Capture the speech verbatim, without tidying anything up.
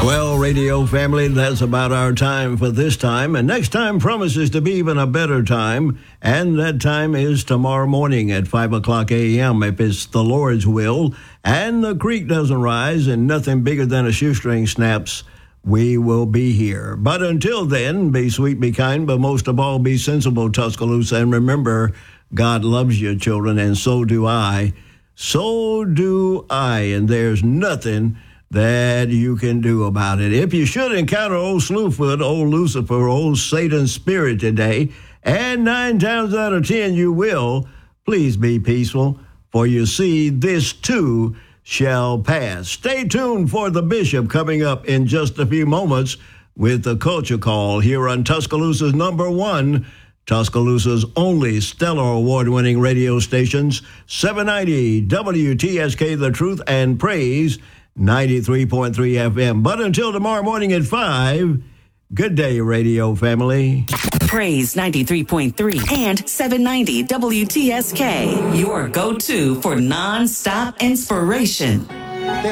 Well, radio family, that's about our time for this time. And next time promises to be even a better time. And that time is tomorrow morning at five o'clock a.m. if it's the Lord's will. And the creek doesn't rise and nothing bigger than a shoestring snaps, we will be here. But until then, be sweet, be kind, but most of all, be sensible, Tuscaloosa. And remember, God loves you, children, and so do I. So do I. And there's nothing that you can do about it. If you should encounter old Slewfoot, old Lucifer, old Satan's spirit today, and nine times out of ten you will, please be peaceful, for you see, this too shall pass. Stay tuned for the Bishop coming up in just a few moments with the Culture Call here on Tuscaloosa's number one, Tuscaloosa's only stellar award-winning radio stations, seven ninety W T S K, The Truth and Praise, ninety-three point three F M. But until tomorrow morning at five, good day, radio family. Praise ninety-three point three and seven ninety W T S K, your go-to for non-stop inspiration.